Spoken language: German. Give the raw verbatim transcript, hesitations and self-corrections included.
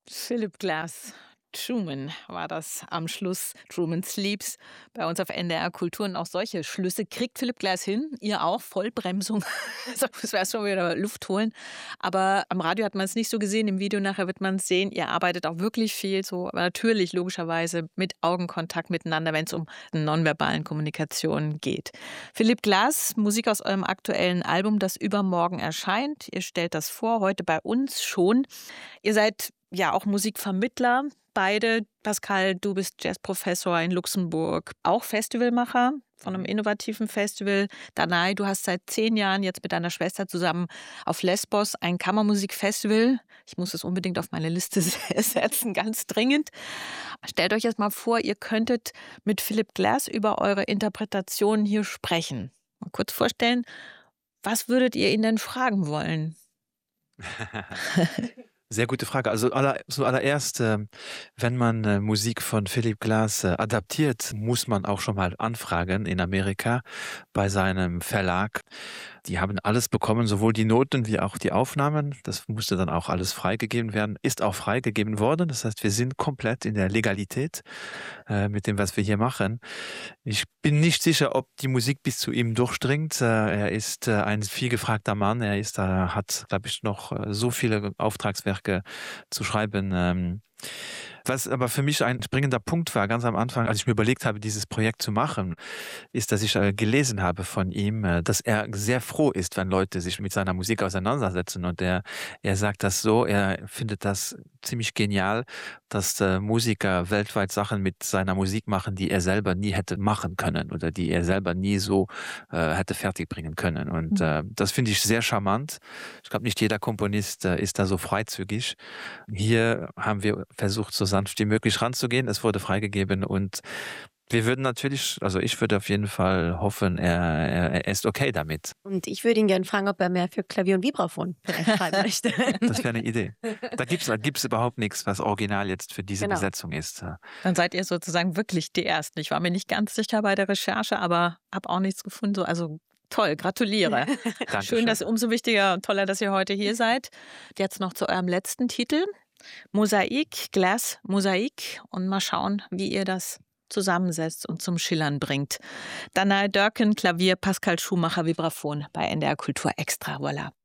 Philip Glass. Truman war das am Schluss. Truman Sleeps bei uns auf N D R Kultur. Und auch solche Schlüsse kriegt Philip Glass hin. Ihr auch, Vollbremsung. Das wäre schon wieder Luft holen. Aber am Radio hat man es nicht so gesehen. Im Video nachher wird man es sehen. Ihr arbeitet auch wirklich viel so, aber natürlich logischerweise mit Augenkontakt miteinander, wenn es um nonverbalen Kommunikation geht. Philip Glass, Musik aus eurem aktuellen Album, das übermorgen erscheint. Ihr stellt das vor, heute bei uns schon. Ihr seid ja auch Musikvermittler. Beide, Pascal, du bist Jazzprofessor in Luxemburg, auch Festivalmacher von einem innovativen Festival. Danai, du hast seit zehn Jahren jetzt mit deiner Schwester zusammen auf Lesbos ein Kammermusikfestival. Ich muss es unbedingt auf meine Liste setzen, ganz dringend. Stellt euch jetzt mal vor, ihr könntet mit Philip Glass über eure Interpretation hier sprechen. Mal kurz vorstellen, was würdet ihr ihn denn fragen wollen? Sehr gute Frage. Also aller, zuallererst, äh, wenn man äh, Musik von Philip Glass äh, adaptiert, muss man auch schon mal anfragen in Amerika bei seinem Verlag. Die haben alles bekommen, sowohl die Noten wie auch die Aufnahmen. Das musste dann auch alles freigegeben werden, ist auch freigegeben worden. Das heißt, wir sind komplett in der Legalität äh, mit dem, was wir hier machen. Ich bin nicht sicher, ob die Musik bis zu ihm durchdringt. Äh, er ist äh, ein vielgefragter Mann. Er ist, äh, hat, glaube ich, noch äh, so viele Auftragswerke zu schreiben. Ähm, was aber für mich ein springender Punkt war, ganz am Anfang, als ich mir überlegt habe, dieses Projekt zu machen, ist, dass ich äh, gelesen habe von ihm, äh, dass er sehr froh ist, wenn Leute sich mit seiner Musik auseinandersetzen. Und er, er sagt das so, er findet das ziemlich genial, dass äh, Musiker weltweit Sachen mit seiner Musik machen, die er selber nie hätte machen können oder die er selber nie so äh, hätte fertigbringen können. Und äh, das finde ich sehr charmant. Ich glaube, nicht jeder Komponist äh, ist da so freizügig. Hier haben wir versucht, so sanft wie möglich ranzugehen. Es wurde freigegeben und wir würden natürlich, also ich würde auf jeden Fall hoffen, er, er, er ist okay damit. Und ich würde ihn gerne fragen, ob er mehr für Klavier und Vibraphon vielleicht schreiben möchte. Das wäre eine Idee. Da gibt es da gibt's überhaupt nichts, was original jetzt für diese Genau. Besetzung ist. Dann seid ihr sozusagen wirklich die Ersten. Ich war mir nicht ganz sicher bei der Recherche, aber habe auch nichts gefunden. So, also toll, gratuliere. Schön, dass umso wichtiger und toller, dass ihr heute hier seid. Jetzt noch zu eurem letzten Titel. Mosaik, Glass, Mosaik. Und mal schauen, wie ihr das zusammensetzt und zum Schillern bringt. Danai Dörken, Klavier, Pascal Schumacher, Vibraphon bei N D R Kultur Extra. Voilà.